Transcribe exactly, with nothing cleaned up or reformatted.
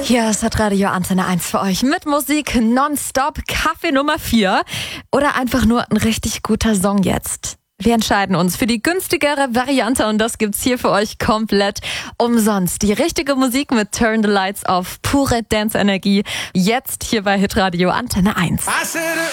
Hier ist das Radio Antenne eins für euch mit Musik nonstop, Kaffee Nummer vier oder einfach nur ein richtig guter Song jetzt. Wir entscheiden uns für die günstigere Variante und das gibt's hier für euch komplett umsonst. Die richtige Musik mit Turn the Lights auf, pure Dance-Energie, jetzt hier bei Hitradio Antenne eins.